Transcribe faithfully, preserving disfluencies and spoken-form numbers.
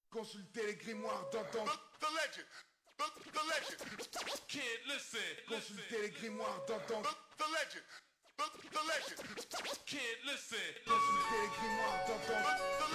Consultez les grimoires d'antan. The, the legend. The, the legend. Kid, listen. Consultez les grimoires d'antan. The, the legend. The, the legend. Kid, listen. Consultez les grimoires d'antan. The, the